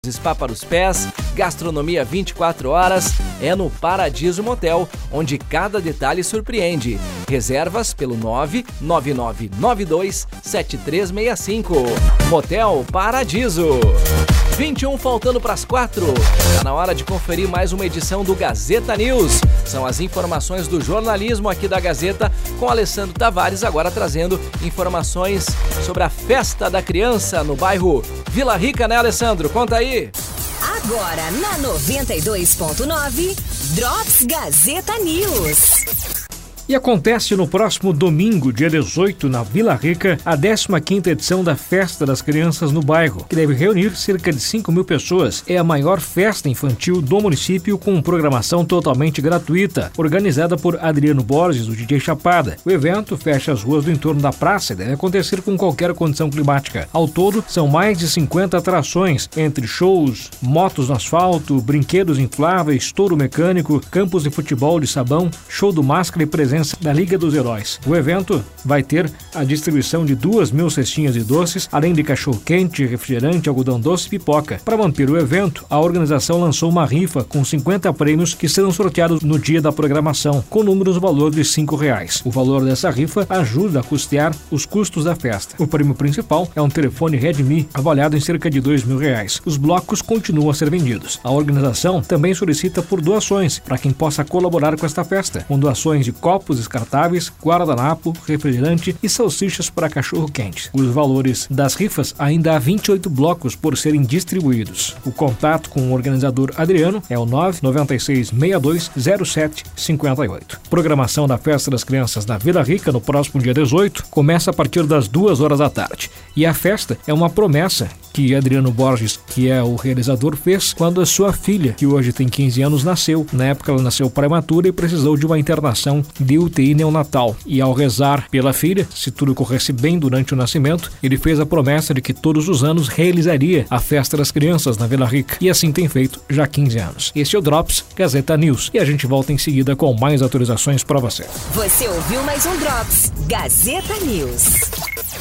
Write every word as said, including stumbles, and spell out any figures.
Spa para os pés, gastronomia vinte e quatro horas, é no Paradiso Motel, onde cada detalhe surpreende. Reservas pelo nove nove nove nove dois sete três seis cinco. Motel Paradiso. vinte e um faltando para as quatro. Está na hora de conferir mais uma edição do Gazeta News. São as informações do jornalismo aqui da Gazeta, com Alessandro Tavares agora trazendo informações sobre a festa da criança no bairro Vila Rica, né, Alessandro? Conta aí. Agora na noventa e dois ponto nove, Drops Gazeta News. E acontece no próximo domingo, dia dezoito, na Vila Rica, a décima quinta edição da Festa das Crianças no Bairro, que deve reunir cerca de cinco mil pessoas. É a maior festa infantil do município, com programação totalmente gratuita, organizada por Adriano Borges, o D J Chapada. O evento fecha as ruas do entorno da praça e deve acontecer com qualquer condição climática. Ao todo, são mais de cinquenta atrações, entre shows, motos no asfalto, brinquedos infláveis, touro mecânico, campos de futebol de sabão, show do Máscara e presença da Liga dos Heróis. O evento vai ter a distribuição de duas mil cestinhas de doces, além de cachorro-quente, refrigerante, algodão doce e pipoca. Para manter o evento, a organização lançou uma rifa com cinquenta prêmios que serão sorteados no dia da programação, com números no valor de cinco reais. O valor dessa rifa ajuda a custear os custos da festa. O prêmio principal é um telefone Redmi, avaliado em cerca de dois mil reais. Os blocos continuam a ser vendidos. A organização também solicita por doações, para quem possa colaborar com esta festa, com doações de copos descartáveis, guardanapo, refrigerante e salsichas para cachorro-quente. Os valores das rifas ainda há vinte e oito blocos por serem distribuídos. O contato com o organizador Adriano é o nove nove seis seis dois zero sete cinco oito. Programação da Festa das Crianças na Vila Rica no próximo dia dezoito começa a partir das duas horas da tarde. E a festa é uma promessa que Adriano Borges, que é o realizador, fez quando a sua filha, que hoje tem quinze anos, nasceu. Na época ela nasceu prematura e precisou de uma internação de U T I neonatal. E ao rezar pela filha, se tudo corresse bem durante o nascimento, ele fez a promessa de que todos os anos realizaria a Festa das Crianças na Vila Rica. E assim tem feito já há quinze anos. Este é o Drops Gazeta News. E a gente volta em seguida com mais atualizações para você. Você ouviu mais um Drops Gazeta News.